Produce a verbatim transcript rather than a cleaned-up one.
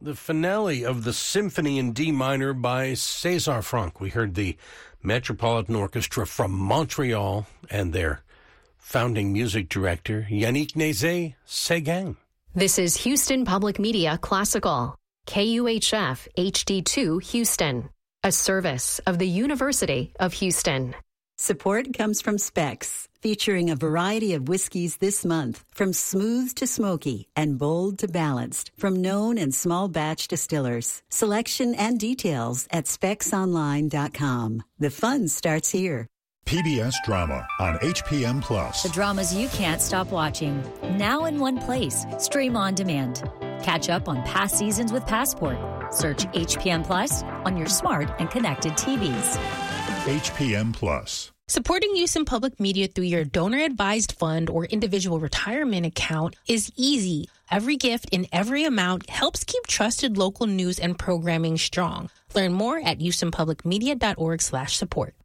the finale of the Symphony in D minor by César Franck. We heard the Metropolitan Orchestra from Montreal and their founding music director, Yannick Nézet-Séguin. This is Houston Public Media Classical, K U H F H D two Houston, a service of the University of Houston. Support comes from Specs, featuring a variety of whiskeys this month, from smooth to smoky and bold to balanced, from known and small batch distillers. Selection and details at specs online dot com. The fun starts here. P B S Drama on H P M Plus. The dramas you can't stop watching. Now in one place. Stream on demand. Catch up on past seasons with Passport. Search H P M Plus on your smart and connected T Vs. H P M Plus. Supporting Houston Public Media through your donor-advised fund or individual retirement account is easy. Every gift in every amount helps keep trusted local news and programming strong. Learn more at houston public media dot org slash support.